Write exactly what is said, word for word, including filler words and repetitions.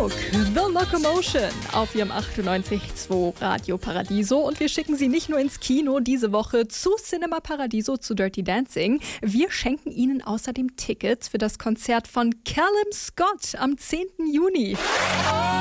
The Locomotion auf Ihrem achtundneunzig Komma zwei Radio Paradiso. Und wir schicken Sie nicht nur ins Kino diese Woche zu Cinema Paradiso, zu Dirty Dancing. Wir schenken Ihnen außerdem Tickets für das Konzert von Callum Scott am zehnten Juni.